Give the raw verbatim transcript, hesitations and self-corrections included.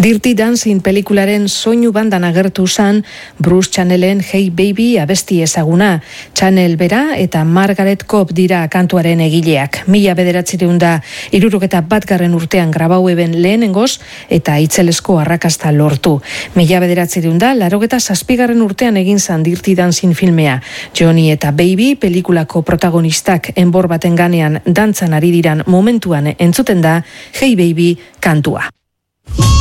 Dirty Dancing pelikularen soinu bandan agertu zan Bruce Channelen Hey Baby abesti ezaguna. Channel bera eta Margaret Cobb dira kantuaren egileak. Mila bederatzireun da hirurogeta batgarren urtean grabau eben lehenengoz eta itzelesko arrakasta lortu. Mila bederatzireun da larogeta zazpigarren urtean egin zan Dirty Dancing filmea. Johnny eta Baby pelikulako protagonistak enbor baten ganean dantzan ari diran momentuan entzuten da Hey Baby kantua.